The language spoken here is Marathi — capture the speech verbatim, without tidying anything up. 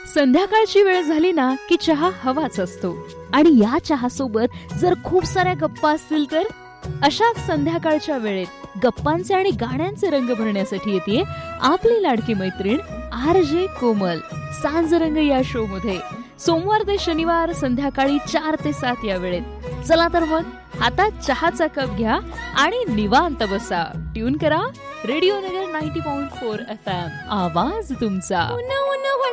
संध्याकाळची वेळ झाली ना की चहा हवाच असतो आणि या चहा सोबत जर खूप साऱ्या गप्पा असतील तर अशाच संध्याकाळच्या वेळेत गप्पांचे आणि गाण्यांचे रंग भरण्यासाठी येते आपली लाडकी मैत्रीण आर जे कोमल. सांजरंग या शो मध्ये सोमवार ते शनिवार संध्याकाळी चार ते सात या वेळेत. चला तर मग हातात चहाचा कप घ्या आणि निवांत बसा. ट्यून करा रेडिओ नगर नव्वद पॉइंट चार एफ एम. आवाज तुमचा.